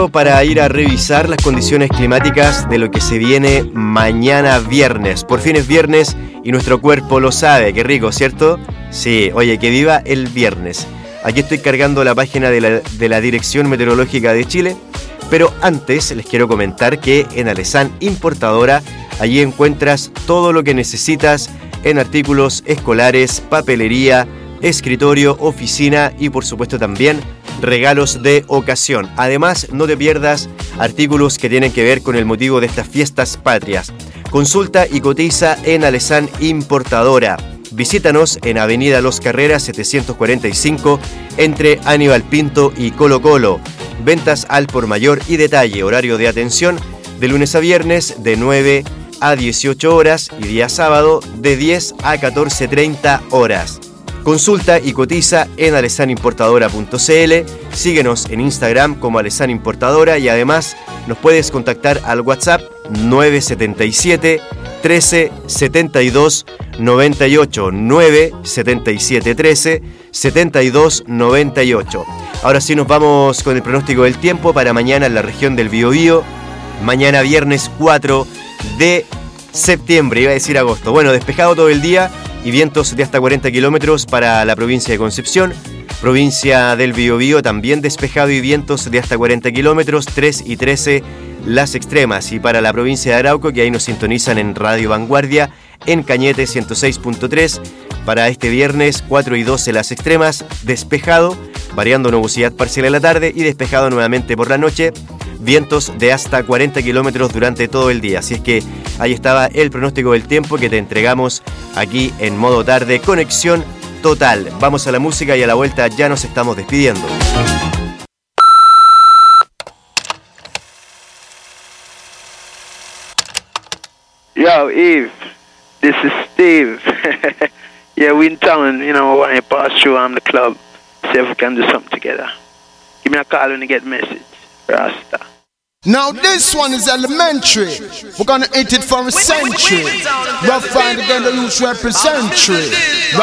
Para ir a revisar las condiciones climáticas de lo que se viene mañana viernes. Por fin es viernes y nuestro cuerpo lo sabe. Qué rico, ¿cierto? Sí, oye, que viva el viernes. Aquí estoy cargando la página de la Dirección Meteorológica de Chile. Pero antes les quiero comentar que en Alessan Importadora allí encuentras todo lo que necesitas en artículos escolares, papelería, escritorio, oficina y por supuesto también regalos de ocasión. Además, no te pierdas artículos que tienen que ver con el motivo de estas fiestas patrias. Consulta y cotiza en Alessan Importadora. Visítanos en Avenida Los Carreras 745 entre Aníbal Pinto y Colo Colo. Ventas al por mayor y detalle. Horario de atención de lunes a viernes de 9 a 18 horas y día sábado de 10 a 14:30 horas. Consulta y cotiza en alessanimportadora.cl. Síguenos en Instagram como Alessan Importadora y además nos puedes contactar al WhatsApp 977 13 72 98 977 13 72 98. Ahora sí nos vamos con el pronóstico del tiempo para mañana en la región del Biobío. Mañana viernes 4 de septiembre, iba a decir agosto. Bueno, despejado todo el día y vientos de hasta 40 kilómetros para la provincia de Concepción. Provincia del Biobío también despejado y vientos de hasta 40 kilómetros, 3 y 13 las extremas. Y para la provincia de Arauco, que ahí nos sintonizan en Radio Vanguardia, en Cañete 106.3, para este viernes 4 y 12 las extremas, despejado, variando nubosidad parcial en la tarde y despejado nuevamente por la noche. Vientos de hasta 40 kilómetros durante todo el día. Así es que ahí estaba el pronóstico del tiempo que te entregamos aquí en modo tarde. Conexión total. Vamos a la música y a la vuelta ya nos estamos despidiendo. Yo, Eve, this is Steve. Yeah, we in town, you know, when I pass through the club, see if we can do something together. Give me a call when you get the message. Rasta. Now this one is elementary. We're gonna hit it for a century. Rough Rider again, the youth representary.